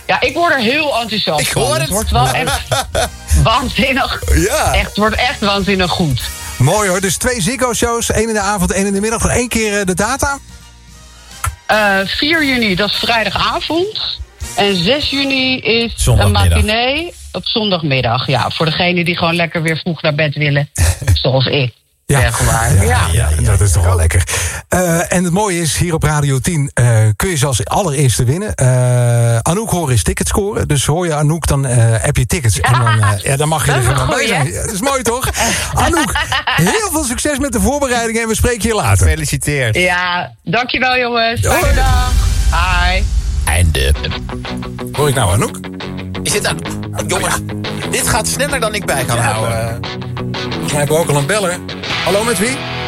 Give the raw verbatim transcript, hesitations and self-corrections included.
Ja, ik word er heel enthousiast Ik hoor van. het. Het wordt wel echt waanzinnig. Ja. Echt, het wordt echt waanzinnig goed. Mooi hoor, dus twee Ziggo-shows. één in de avond, één in de middag. Nog één keer uh, de data. Uh, vier juni, dat is vrijdagavond. En zes juni is Zondagmiddag. een matinee op zondagmiddag. Ja, voor degenen die gewoon lekker weer vroeg naar bed willen. Zoals ik. Ja. Zeg maar. Ja, Ja. ja, ja, dat is toch wel lekker. Uh, en het mooie is, hier op Radio tien uh, kun je zelfs allereerste winnen. Uh, Anouk horen is tickets scoren. Dus hoor je Anouk, dan uh, heb je tickets. En dan, uh, ja, dan mag je er gewoon bij zijn. Ja, dat is mooi toch? Anouk, heel veel succes met de voorbereidingen en we spreken je later. Gefeliciteerd. Ja, dankjewel jongens. Hoi. Fijne dag. Hi. Einde. Hoor ik nou Anouk? Is dit aan... Jongens, dit gaat sneller dan ik bij kan houden. Volgens mij hebben we ook al een beller. Hallo, met wie?